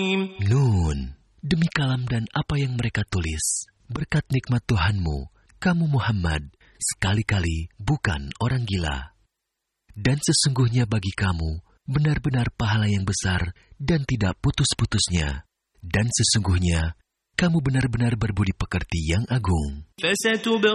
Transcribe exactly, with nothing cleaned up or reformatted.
Nun, demi kalam dan apa yang mereka tulis, berkat nikmat Tuhanmu, kamu Muhammad, sekali-kali bukan orang gila. Dan sesungguhnya bagi kamu, benar-benar pahala yang besar dan tidak putus-putusnya. Dan sesungguhnya, kamu benar-benar berbudi pekerti yang agung.